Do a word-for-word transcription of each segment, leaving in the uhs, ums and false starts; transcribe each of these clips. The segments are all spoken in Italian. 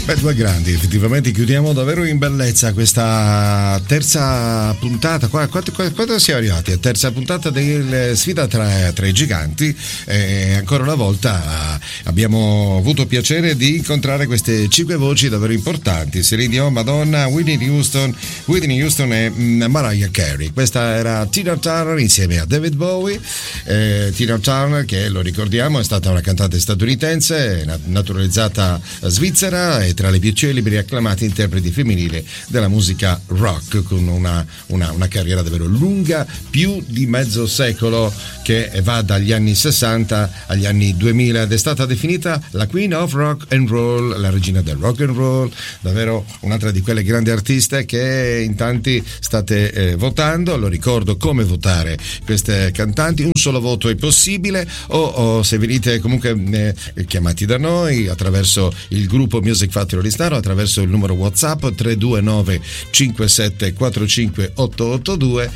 Beh, due grandi, effettivamente chiudiamo davvero in bellezza questa terza puntata. Quanto, quanto siamo arrivati? A terza puntata della sfida tra, tra i giganti. E ancora una volta abbiamo avuto piacere di incontrare queste cinque voci davvero importanti: Celine Dion, Madonna, Whitney Houston, Whitney Houston e Mariah Carey. Questa era Tina Turner insieme a David Bowie. Eh, Tina Turner, che lo ricordiamo, è stata una cantante statunitense naturalizzata svizzera e tra le più celebri e acclamate interpreti femminili della musica rock, con una, una, una carriera davvero lunga, più di mezzo secolo, che va dagli anni sessanta agli anni duemila, ed è stata definita la Queen of Rock and Roll, la regina del rock and roll, davvero un'altra di quelle grandi artiste che in tanti state eh, votando. Lo ricordo come votare queste cantanti: un solo voto è possibile, o, o se venite comunque eh, chiamati da noi attraverso il gruppo Music Factory Oristano, attraverso il numero WhatsApp tre due nove cinque sette quattro cinque otto otto due,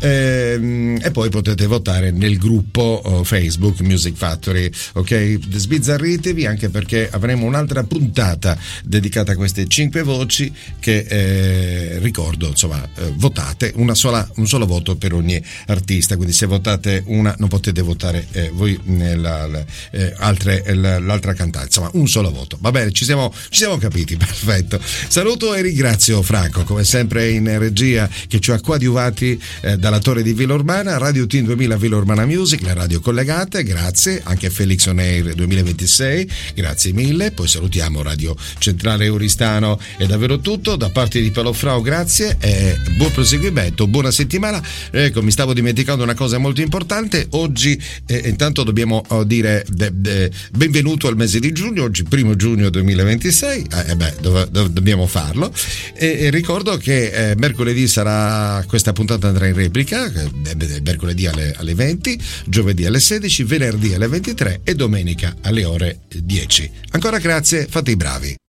ehm, e poi potete votare nel gruppo oh, Facebook Music Factory. Ok, sbizzarritevi, anche perché avremo un'altra puntata dedicata a queste cinque voci che eh, ricordo, insomma, eh, votate una sola, un solo voto per ogni artista, quindi se votate una non potete votare eh, voi la, la, eh, altre, la, l'altra cantante, insomma un solo voto. Va bene, ci siamo, ci siamo capiti, perfetto. Saluto e ringrazio Franco, come sempre in regia, che ci ha coadiuvati eh, dalla torre di Villa Urbana, Radio Team duemila Villa Urbana Music, le radio collegate, grazie, anche Felix On Air duemilaventisei, grazie mille. Poi salutiamo Radio Centrale Oristano. È davvero tutto da parte di Paolo Frau, grazie e buon proseguimento, buona settimana. Ecco, mi stavo dimenticando una cosa molto importante oggi, eh, intanto dobbiamo oh, dire de, de, benvenuto al mese di giugno, oggi primo giugno duemilaventisei, eh, beh, dov, dov, dobbiamo farlo, e, e ricordo che eh, mercoledì sarà, questa puntata andrà in replica, eh, mercoledì alle, alle venti, giovedì alle sedici, venerdì alle ventitré e domenica alle ore dieci. Ancora grazie, fate i bravi.